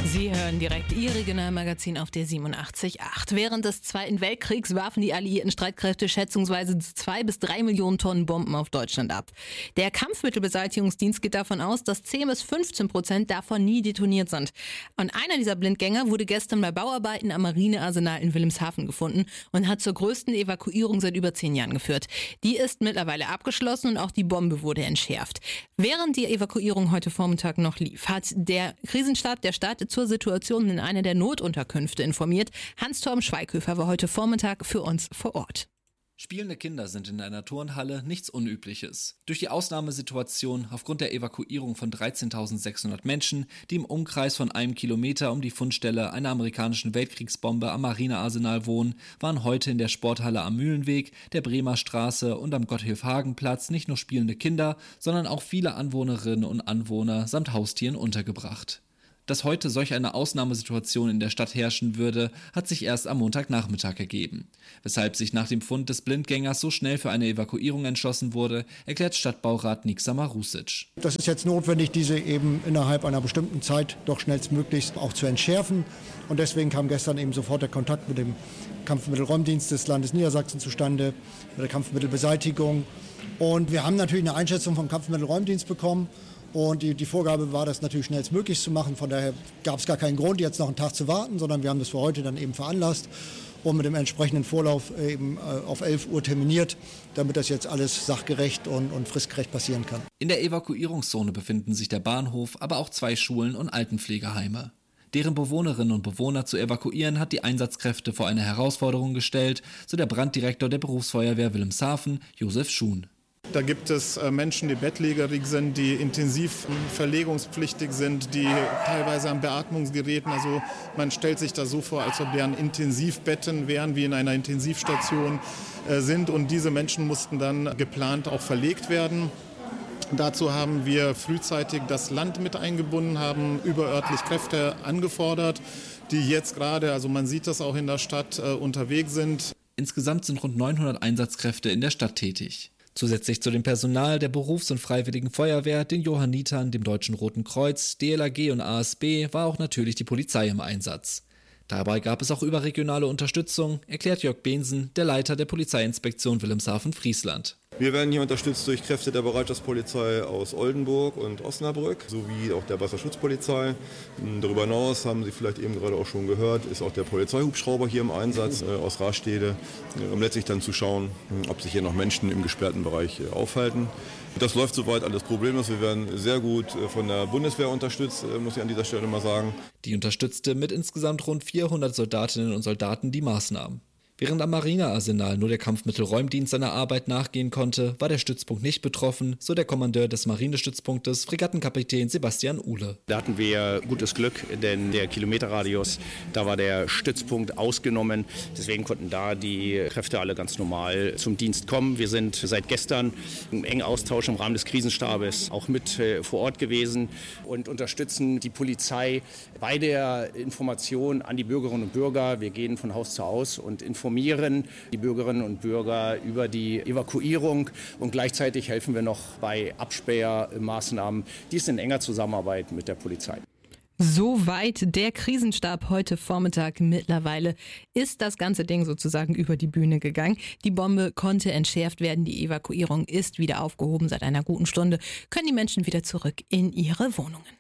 Sie hören direkt Ihr Regionalmagazin auf der 87.8. Während des Zweiten Weltkriegs warfen die alliierten Streitkräfte schätzungsweise 2 bis 3 Millionen Tonnen Bomben auf Deutschland ab. Der Kampfmittelbeseitigungsdienst geht davon aus, dass 10 bis 15% davon nie detoniert sind. Und einer dieser Blindgänger wurde gestern bei Bauarbeiten am Marinearsenal in Wilhelmshaven gefunden und hat zur größten Evakuierung seit über 10 Jahren geführt. Die ist mittlerweile abgeschlossen und auch die Bombe wurde entschärft. Während die Evakuierung heute Vormittag noch lief, hat der Krisenstab der Stadt zur Situation in einer der Notunterkünfte informiert. Hans-Torben Schweighöfer war heute Vormittag für uns vor Ort. Spielende Kinder sind in einer Turnhalle nichts Unübliches. Durch die Ausnahmesituation aufgrund der Evakuierung von 13.600 Menschen, die im Umkreis von 1 Kilometer um die Fundstelle einer amerikanischen Weltkriegsbombe am Marinearsenal wohnen, waren heute in der Sporthalle am Mühlenweg, der Bremer Straße und am Gotthilf-Hagen-Platz nicht nur spielende Kinder, sondern auch viele Anwohnerinnen und Anwohner samt Haustieren untergebracht. Dass heute solch eine Ausnahmesituation in der Stadt herrschen würde, hat sich erst am Montagnachmittag ergeben. Weshalb sich nach dem Fund des Blindgängers so schnell für eine Evakuierung entschlossen wurde, erklärt Stadtbaurat Niksa Marusic. Das ist jetzt notwendig, diese eben innerhalb einer bestimmten Zeit doch schnellstmöglichst auch zu entschärfen. Und deswegen kam gestern eben sofort der Kontakt mit dem Kampfmittelräumdienst des Landes Niedersachsen zustande, mit der Kampfmittelbeseitigung. Und wir haben natürlich eine Einschätzung vom Kampfmittelräumdienst bekommen. Und die Vorgabe war, das natürlich schnellstmöglich zu machen. Von daher gab es gar keinen Grund, jetzt noch einen Tag zu warten, sondern wir haben das für heute dann eben veranlasst und mit dem entsprechenden Vorlauf eben auf 11 Uhr terminiert, damit das jetzt alles sachgerecht und fristgerecht passieren kann. In der Evakuierungszone befinden sich der Bahnhof, aber auch 2 Schulen und Altenpflegeheime. Deren Bewohnerinnen und Bewohner zu evakuieren, hat die Einsatzkräfte vor eine Herausforderung gestellt, so der Branddirektor der Berufsfeuerwehr Wilhelmshaven, Josef Schuhn. Da gibt es Menschen, die bettlägerig sind, die intensiv verlegungspflichtig sind, die teilweise an Beatmungsgeräten, also man stellt sich das so vor, als ob deren Intensivbetten wären, wie in einer Intensivstation sind, und diese Menschen mussten dann geplant auch verlegt werden. Dazu haben wir frühzeitig das Land mit eingebunden, haben überörtlich Kräfte angefordert, die jetzt gerade, also man sieht das auch in der Stadt, unterwegs sind. Insgesamt sind rund 900 Einsatzkräfte in der Stadt tätig. Zusätzlich zu dem Personal der Berufs- und Freiwilligen Feuerwehr, den Johannitern, dem Deutschen Roten Kreuz, DLRG und ASB war auch natürlich die Polizei im Einsatz. Dabei gab es auch überregionale Unterstützung, erklärt Jörg Behnsen, der Leiter der Polizeiinspektion Wilhelmshaven-Friesland. Wir werden hier unterstützt durch Kräfte der Bereitschaftspolizei aus Oldenburg und Osnabrück, sowie auch der Wasserschutzpolizei. Darüber hinaus, haben Sie vielleicht eben gerade auch schon gehört, ist auch der Polizeihubschrauber hier im Einsatz aus Rastede, um letztlich dann zu schauen, ob sich hier noch Menschen im gesperrten Bereich aufhalten. Das läuft soweit alles problemlos. Wir werden sehr gut von der Bundeswehr unterstützt, muss ich an dieser Stelle mal sagen. Die unterstützte mit insgesamt rund 400 Soldatinnen und Soldaten die Maßnahmen. Während am Marinearsenal nur der Kampfmittelräumdienst seiner Arbeit nachgehen konnte, war der Stützpunkt nicht betroffen, so der Kommandeur des Marinestützpunktes, Fregattenkapitän Sebastian Uhle. Da hatten wir gutes Glück, denn der Kilometerradius, da war der Stützpunkt ausgenommen. Deswegen konnten da die Kräfte alle ganz normal zum Dienst kommen. Wir sind seit gestern im engen Austausch im Rahmen des Krisenstabes auch mit vor Ort gewesen und unterstützen die Polizei bei der Information an die Bürgerinnen und Bürger. Wir gehen von Haus zu Haus und informieren die Bürgerinnen und Bürger über die Evakuierung, und gleichzeitig helfen wir noch bei Absperrmaßnahmen. Dies in enger Zusammenarbeit mit der Polizei. Soweit der Krisenstab heute Vormittag. Mittlerweile ist das ganze Ding sozusagen über die Bühne gegangen. Die Bombe konnte entschärft werden. Die Evakuierung ist wieder aufgehoben. Seit einer guten Stunde können die Menschen wieder zurück in ihre Wohnungen.